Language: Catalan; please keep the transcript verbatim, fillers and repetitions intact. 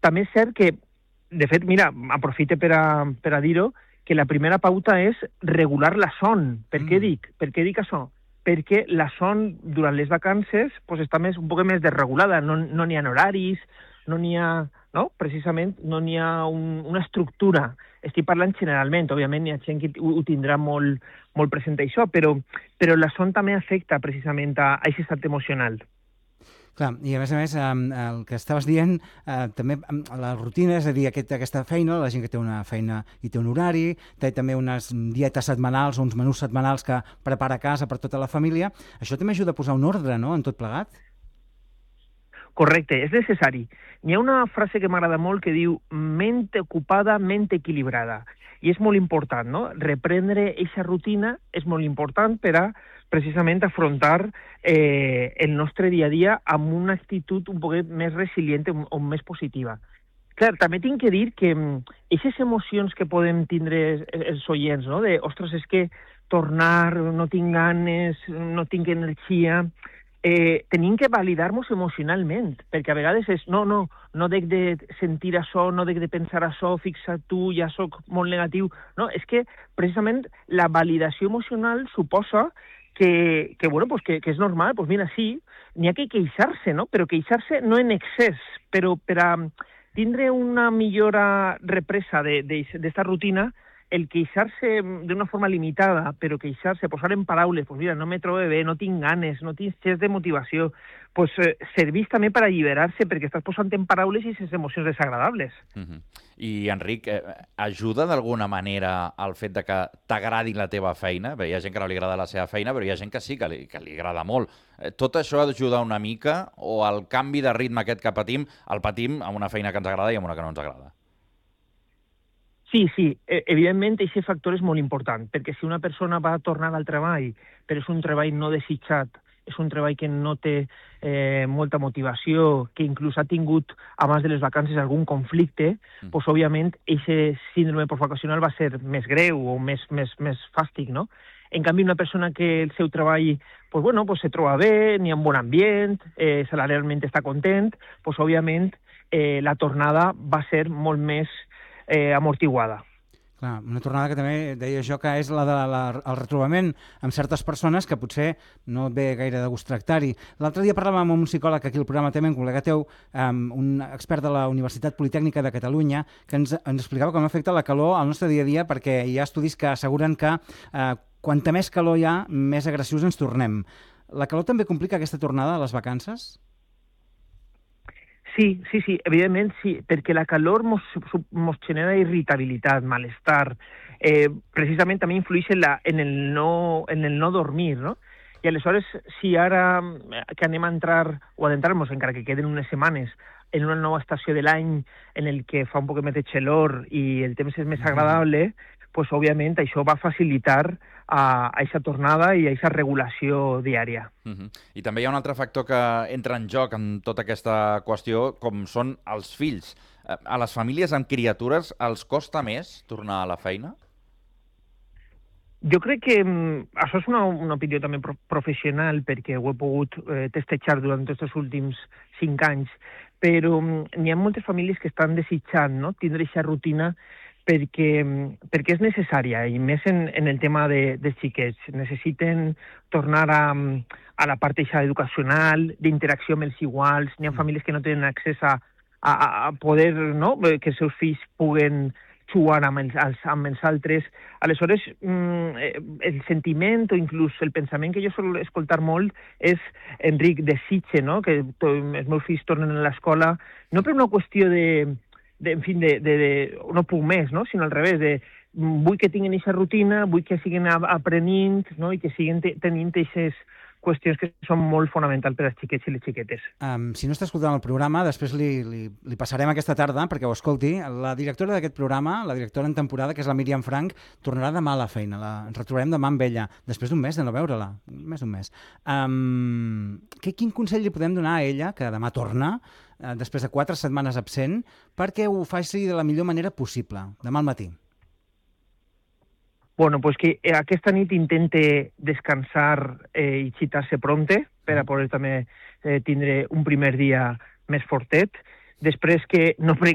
també és cert que, de fet, mira, aprofite per a, per a dir-ho, que la primera pauta és regular la son. Per què Mm. dic? Per què dic això? Perquè la son durant les vacances pues, està més, un poc més desregulada, no no n'hi ha horaris, no n'hi ha, no? Precisament no n'hi ha un, una estructura. Estic parlant generalment, òbviament hi ha gent que ho, ho tindrà molt, molt present això, però, però la son també afecta precisament a aquest estat emocional. Clar, i a més a més, eh, el que estaves dient, eh, també eh, la rutina, és a dir, aquest, aquesta feina, la gent que té una feina i té un horari, té també unes dietes setmanals o uns menús setmanals que prepara a casa per tota la família, això també ajuda a posar un ordre, no?, en tot plegat? Correcte, és necessari. N'hi ha una frase que m'agrada molt que diu ment ocupada, ment equilibrada. I és molt important, no? Reprendre aquesta rutina és molt important per a precisament afrontar eh, el nostre dia a dia amb una actitud un poc més resilient o més positiva. Clar, també tinc que dir que aquestes emocions que podem tindre els oients, no? De, ostres, és que tornar, no tinc ganes, no tinc energia... Eh, tenim que validar-nos emocionalment, perquè a vegades és, no, no, no dec de sentir això, no dec de pensar això, fixa't tu, ja sóc molt negatiu. No, és que precisament la validació emocional suposa que, que bueno, pues que, que és normal, pues mira, sí, n'hi ha que queixar-se, no? Però queixar-se no en excés, però per a tindre una millora represa d'esta rutina, el queixar-se d'una forma limitada, però queixar-se, posar en paraules, pues mira, no me trobo bé, no tinc ganes, no tinc xes de motivació, pues eh, serveix també per alliberar-se, perquè estàs posant en paraules aquestes emocions desagradables. Uh-huh. I, Enric, eh, ajuda d'alguna manera el fet de que t'agradi la teva feina? Bé, hi ha gent que no li agrada la seva feina, però hi ha gent que sí, que li, que li agrada molt. Eh, tot això ajuda una mica, o el canvi de ritme aquest que patim, el patim amb una feina que ens agrada i amb una que no ens agrada? Sí, sí, evidentment aquest factor és molt important, perquè si una persona va a tornar al treball, però és un treball no desitjat, és un treball que no té eh, molta motivació, que inclús ha tingut, abans de les vacances, algun conflicte, mm. doncs, òbviament, aquest síndrome postvacacional va ser més greu o més, més, més fàstic, no? En canvi, una persona que el seu treball pues, bueno, pues, se troba bé, n'hi ha un bon ambient, eh, salarialment està content, doncs, òbviament, eh, la tornada va ser molt més Eh, amortiguada. Clar, una tornada que també deia jo que és la de la, el retrobament amb certes persones que potser no et ve gaire de gust tractar-hi. L'altre dia parlàvem amb un psicòleg aquí al programa també, un col·lega teu, um, un expert de la Universitat Politècnica de Catalunya, que ens, ens explicava com afecta la calor al nostre dia a dia, perquè hi ha estudis que asseguren que eh, quanta més calor hi ha, més agressius ens tornem. La calor també complica aquesta tornada a les vacances? Sí, sí, sí, evidentment sí, perquè la calor mos, mos genera irritabilitat, malestar, eh, precisament també influeix en, la, en, el no, en el no dormir, no? I aleshores, si ara que anem a entrar, o adentrar-nos, encara que queden unes setmanes, en una nova estació de l'any en el que fa un poc més de xelor i el temps és més agradable, pues, òbviament, això va facilitar a aquesta tornada i a aquesta regulació diària. Uh-huh. I també hi ha un altre factor que entra en joc en tota aquesta qüestió, com són els fills. A les famílies amb criatures els costa més tornar a la feina? Jo crec que um, això és una, una opinió també pro professional, perquè ho he pogut eh, testejar durant tots els últims cinc anys, però um, n'hi ha moltes famílies que estan desitjant, no?, tindre aquesta rutina perquè, perquè és necessària, i més en, en el tema de, dels xiquets. Necessiten tornar a, a la part educacional, d'interacció amb els iguals. N'hi ha famílies que no tenen accés a, a, a poder, no?, que els seus fills puguen jugar amb els, amb els altres. Aleshores, el sentiment o inclús el pensament que jo sol escoltar molt és, Enric, desitge, no?, que els meus fills tornen a l'escola, no per una qüestió de De, en fi, de, de, de, no puc més, no?, sinó al revés, de vull que tinguin aquesta rutina, vull que siguin aprenent, no?, i que siguin te, tenint aquestes qüestions que són molt fonamentals per als xiquets i les xiquetes. Um, si no està escoltant el programa, després li, li, li passarem aquesta tarda perquè ho escolti. La directora d'aquest programa, la directora en temporada, que és la Míriam Frank, tornarà demà a la feina. La, ens retrobarem demà amb ella, després d'un mes de no veure-la. Més d'un mes. Um, que, quin consell li podem donar a ella, que demà torna, uh, després de quatre setmanes absent, perquè ho faci de la millor manera possible, demà al matí? Bueno, pues que aquesta nit intente descansar eh, i xitar-se pronte per a poder també eh, tindre un primer dia més fortet. Després que no